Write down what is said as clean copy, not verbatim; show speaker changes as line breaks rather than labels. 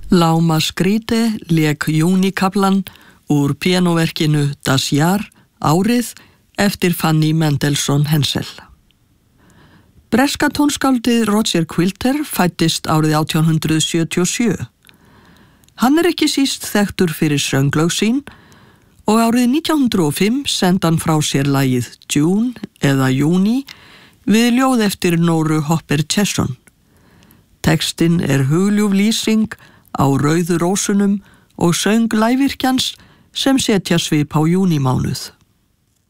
Lauma Skrite lék júnikaflan úr píanóverkinu Das Jahr, árið, eftir Fanny Mendelssohn Hensel. Breska tónskáldið Roger Quilter fæddist árið 1877. Hann ekki síst þekktur fyrir sönglög sín og árið 1905 sendi hann frá sér lagið June eða Júní við ljóð eftir Nóru Hopper Chesson. Textinn hugljúf lýsing á rauðu rósunum og söng lægvirkjans sem setja svip á júnímánuð.